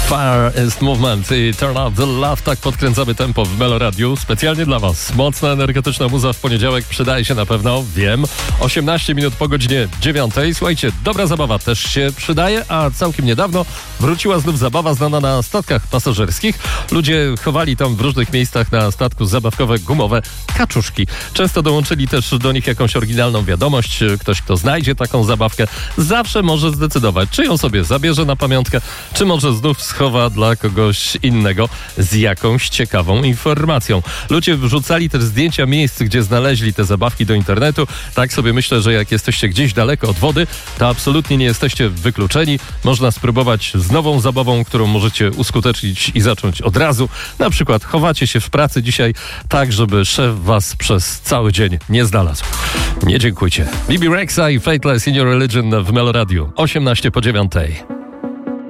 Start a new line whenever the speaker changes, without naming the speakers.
Fire is Movement i Turn Up the Love. Tak podkręcamy tempo w Melo Radiu. Specjalnie dla Was. Mocna, energetyczna muza w poniedziałek przydaje się na pewno, wiem. 18 minut po godzinie 9. Słuchajcie, dobra zabawa też się przydaje, a całkiem niedawno wróciła znów zabawa znana na statkach pasażerskich. Ludzie chowali tam w różnych miejscach na statku zabawkowe gumowe kaczuszki. Często dołączyli też do nich jakąś oryginalną wiadomość. Ktoś, kto znajdzie taką zabawkę, zawsze może zdecydować, czy ją sobie zabierze na pamiątkę, czy może znów schowa dla kogoś innego z jakąś ciekawą informacją. Ludzie wrzucali też zdjęcia miejsc, gdzie znaleźli te zabawki do internetu. Tak sobie myślę, że jak jesteście gdzieś daleko od wody, to absolutnie nie jesteście wykluczeni. Można spróbować z nową zabawą, którą możecie uskutecznić i zacząć od razu. Na przykład chowacie się w pracy dzisiaj tak, żeby szef was przez cały dzień nie znalazł. Nie dziękujcie. Bibi Rexha i Faithless in Your Religion w Melo Radiu. 18 po 9.